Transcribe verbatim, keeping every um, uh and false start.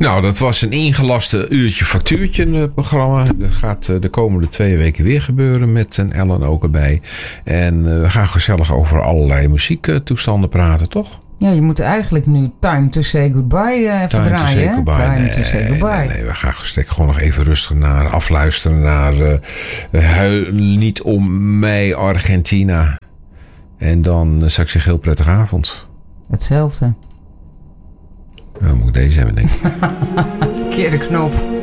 Nou, dat was een ingelaste uurtje factuurtje in het programma. Dat gaat de komende twee weken weer gebeuren met een Ellen ook erbij. En we gaan gezellig over allerlei muziektoestanden praten, toch? Ja, je moet eigenlijk nu Time to Say Goodbye uh, even Time draaien. To say goodbye. Time nee, to Say Goodbye. Nee, nee, we gaan gestek gewoon nog even rustig naar afluisteren naar uh, Huil niet om mij, Argentina. En dan uh, zou ik zeggen heel prettige avond. Hetzelfde. Dan moet ik deze hebben, denk ik. Verkeerde knop.